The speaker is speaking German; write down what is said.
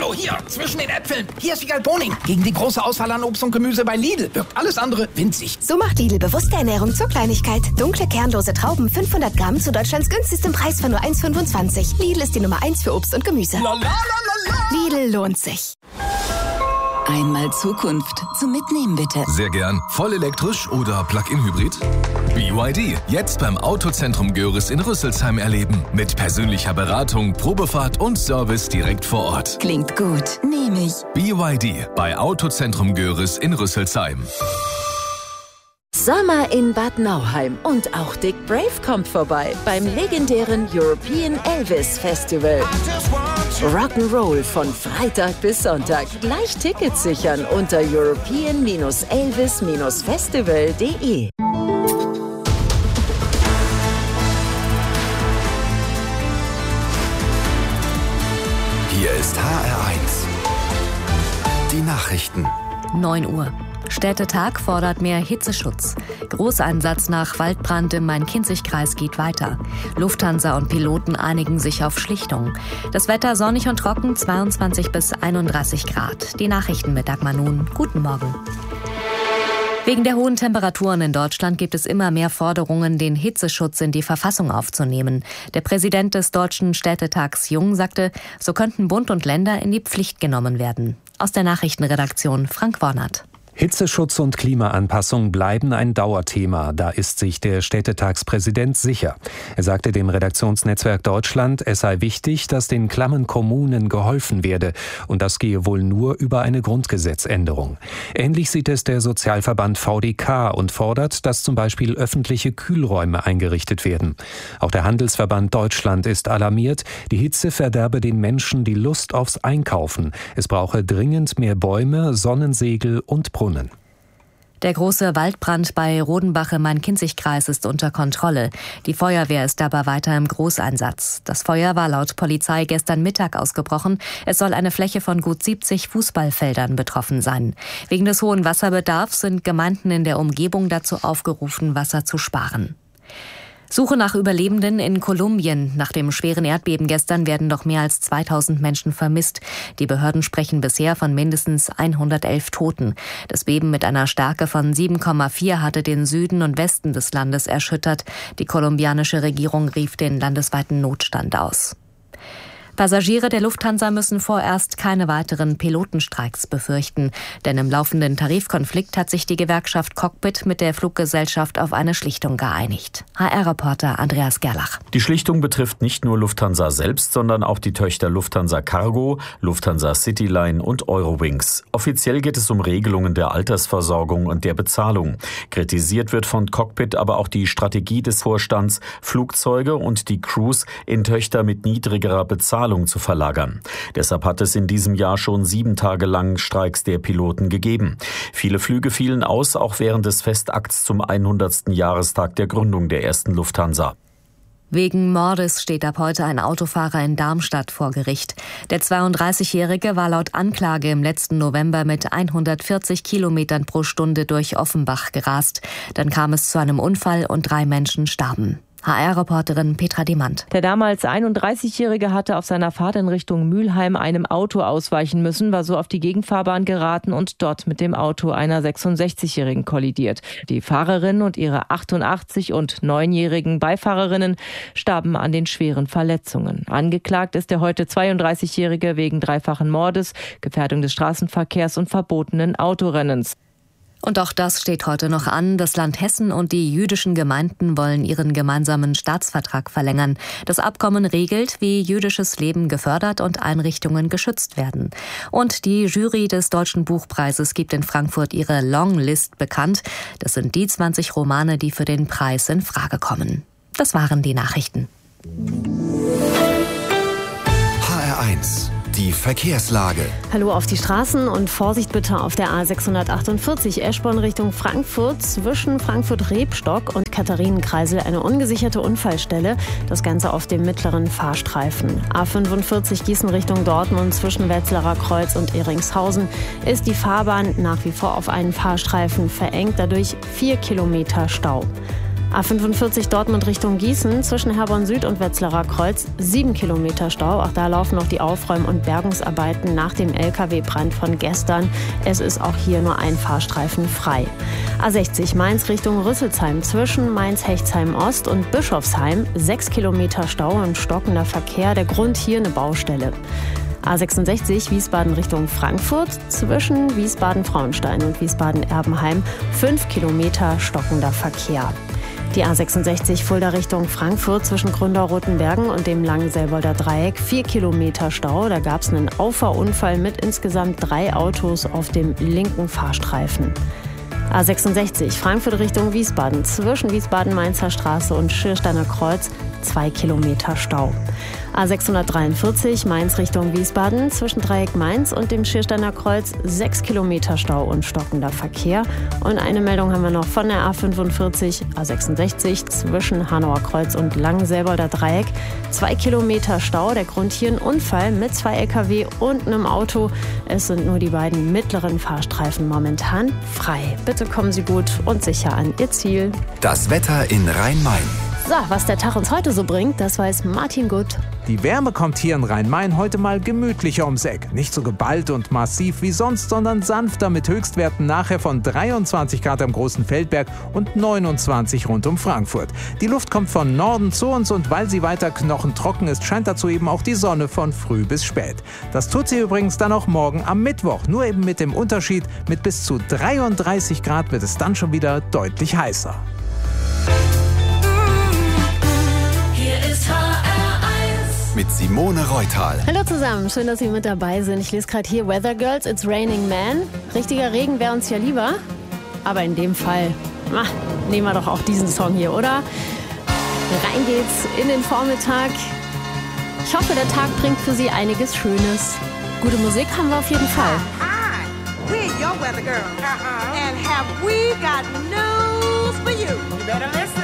So, hier, zwischen den Äpfeln. Hier ist Wiegald Boning. Gegen die große Auswahl an Obst und Gemüse bei Lidl wirkt alles andere winzig. So macht Lidl bewusste Ernährung zur Kleinigkeit. Dunkle, kernlose Trauben, 500 Gramm zu Deutschlands günstigstem Preis von nur 1,25. Lidl ist die Nummer 1 für Obst und Gemüse. Lidl lohnt sich. Einmal Zukunft zum Mitnehmen, bitte. Sehr gern. Voll elektrisch oder Plug-in-Hybrid? BYD. Jetzt beim Autozentrum Görres in Rüsselsheim erleben. Mit persönlicher Beratung, Probefahrt und Service direkt vor Ort. Klingt gut. Nehme ich. BYD bei Autozentrum Görres in Rüsselsheim. Sommer in Bad Nauheim und auch Dick Brave kommt vorbei beim legendären European Elvis Festival. Rock'n'Roll von Freitag bis Sonntag. Gleich Tickets sichern unter european-elvis-festival.de. Hier ist HR1. Die Nachrichten. 9 Uhr. Städtetag fordert mehr Hitzeschutz. Großeinsatz nach Waldbrand im Main-Kinzig-Kreis geht weiter. Lufthansa und Piloten einigen sich auf Schlichtung. Das Wetter sonnig und trocken, 22 bis 31 Grad. Die Nachrichten mit Dagmar Nun. Guten Morgen. Wegen der hohen Temperaturen in Deutschland gibt es immer mehr Forderungen, den Hitzeschutz in die Verfassung aufzunehmen. Der Präsident des Deutschen Städtetags Jung sagte, so könnten Bund und Länder in die Pflicht genommen werden. Aus der Nachrichtenredaktion Frank Wornert. Hitzeschutz und Klimaanpassung bleiben ein Dauerthema, da ist sich der Städtetagspräsident sicher. Er sagte dem Redaktionsnetzwerk Deutschland, es sei wichtig, dass den klammen Kommunen geholfen werde und das gehe wohl nur über eine Grundgesetzänderung. Ähnlich sieht es der Sozialverband VDK und fordert, dass zum Beispiel öffentliche Kühlräume eingerichtet werden. Auch der Handelsverband Deutschland ist alarmiert, die Hitze verderbe den Menschen die Lust aufs Einkaufen. Es brauche dringend mehr Bäume, Sonnensegel und Brunnen. Der große Waldbrand bei Rodenbach im Main-Kinzig-Kreis ist unter Kontrolle. Die Feuerwehr ist aber weiter im Großeinsatz. Das Feuer war laut Polizei gestern Mittag ausgebrochen. Es soll eine Fläche von gut 70 Fußballfeldern betroffen sein. Wegen des hohen Wasserbedarfs sind Gemeinden in der Umgebung dazu aufgerufen, Wasser zu sparen. Suche nach Überlebenden in Kolumbien. Nach dem schweren Erdbeben gestern werden noch mehr als 2000 Menschen vermisst. Die Behörden sprechen bisher von mindestens 111 Toten. Das Beben mit einer Stärke von 7,4 hatte den Süden und Westen des Landes erschüttert. Die kolumbianische Regierung rief den landesweiten Notstand aus. Passagiere der Lufthansa müssen vorerst keine weiteren Pilotenstreiks befürchten. Denn im laufenden Tarifkonflikt hat sich die Gewerkschaft Cockpit mit der Fluggesellschaft auf eine Schlichtung geeinigt. HR-Reporter Andreas Gerlach. Die Schlichtung betrifft nicht nur Lufthansa selbst, sondern auch die Töchter Lufthansa Cargo, Lufthansa Cityline und Eurowings. Offiziell geht es um Regelungen der Altersversorgung und der Bezahlung. Kritisiert wird von Cockpit aber auch die Strategie des Vorstands, Flugzeuge und die Crews in Töchter mit niedrigerer Bezahlung zu verlagern. Deshalb hat es in diesem Jahr schon 7 Tage lang Streiks der Piloten gegeben. Viele Flüge fielen aus, auch während des Festakts zum 100. Jahrestag der Gründung der ersten Lufthansa. Wegen Mordes steht ab heute ein Autofahrer in Darmstadt vor Gericht. Der 32-Jährige war laut Anklage im letzten November mit 140 Kilometern pro Stunde durch Offenbach gerast. Dann kam es zu einem Unfall und 3 Menschen starben. HR-Reporterin Petra Demand. Der damals 31-Jährige hatte auf seiner Fahrt in Richtung Mülheim einem Auto ausweichen müssen, war so auf die Gegenfahrbahn geraten und dort mit dem Auto einer 66-Jährigen kollidiert. Die Fahrerin und ihre 88- und 9-jährigen Beifahrerinnen starben an den schweren Verletzungen. Angeklagt ist der heute 32-Jährige wegen 3-fachen Mordes, Gefährdung des Straßenverkehrs und verbotenen Autorennens. Und auch das steht heute noch an. Das Land Hessen und die jüdischen Gemeinden wollen ihren gemeinsamen Staatsvertrag verlängern. Das Abkommen regelt, wie jüdisches Leben gefördert und Einrichtungen geschützt werden. Und die Jury des Deutschen Buchpreises gibt in Frankfurt ihre Longlist bekannt. Das sind die 20 Romane, die für den Preis in Frage kommen. Das waren die Nachrichten. HR1. Die Verkehrslage. Hallo auf die Straßen und Vorsicht bitte auf der A648 Eschborn Richtung Frankfurt. Zwischen Frankfurt-Rebstock und Katharinenkreisel eine ungesicherte Unfallstelle. Das Ganze auf dem mittleren Fahrstreifen. A45 Gießen Richtung Dortmund zwischen Wetzlarer Kreuz und Ehringshausen ist die Fahrbahn nach wie vor auf einen Fahrstreifen verengt. Dadurch 4 Kilometer Stau. A45 Dortmund Richtung Gießen zwischen Herborn Süd und Wetzlarer Kreuz 7 Kilometer Stau. Auch da laufen noch die Aufräum- und Bergungsarbeiten nach dem LKW-Brand von gestern. Es ist auch hier nur ein Fahrstreifen frei. A60 Mainz Richtung Rüsselsheim zwischen Mainz-Hechtsheim Ost und Bischofsheim 6 Kilometer Stau und stockender Verkehr. Der Grund hier eine Baustelle. A66 Wiesbaden Richtung Frankfurt zwischen Wiesbaden-Frauenstein und Wiesbaden-Erbenheim 5 Kilometer stockender Verkehr. Die A66 Fulda Richtung Frankfurt zwischen Gründau-Rotenbergen und dem Langenselbolder Dreieck 4 Kilometer Stau. Da gab es einen Auffahrunfall mit insgesamt 3 Autos auf dem linken Fahrstreifen. A66 Frankfurt Richtung Wiesbaden zwischen Wiesbaden-Mainzer Straße und Schiersteiner Kreuz 2 Kilometer Stau. A643 Mainz Richtung Wiesbaden zwischen Dreieck Mainz und dem Schiersteiner Kreuz 6 Kilometer Stau und stockender Verkehr. Und eine Meldung haben wir noch von der A45 A66 zwischen Hanauer Kreuz und Langenselbolder Dreieck 2 Kilometer Stau. Der Grund hier ein Unfall mit 2 LKW und einem Auto. Es sind nur die beiden mittleren Fahrstreifen momentan frei. Bitte kommen Sie gut und sicher an Ihr Ziel. Das Wetter in Rhein-Main. So, was der Tag uns heute so bringt, das weiß Martin Gut. Die Wärme kommt hier in Rhein-Main heute mal gemütlicher ums Eck. Nicht so geballt und massiv wie sonst, sondern sanfter mit Höchstwerten nachher von 23 Grad am Großen Feldberg und 29 rund um Frankfurt. Die Luft kommt von Norden zu uns und weil sie weiter knochentrocken ist, scheint dazu eben auch die Sonne von früh bis spät. Das tut sie übrigens dann auch morgen am Mittwoch. Nur eben mit dem Unterschied, mit bis zu 33 Grad wird es dann schon wieder deutlich heißer. Mit Simone Reutal. Hallo zusammen, schön, dass Sie mit dabei sind. Ich lese gerade hier Weather Girls, It's Raining Man. Richtiger Regen wäre uns ja lieber, aber in dem Fall nehmen wir doch auch diesen Song hier, oder? Rein geht's in den Vormittag. Ich hoffe, der Tag bringt für Sie einiges Schönes. Gute Musik haben wir auf jeden Fall. Hi, we're your Weather Girls. And have we got news for you? You better listen.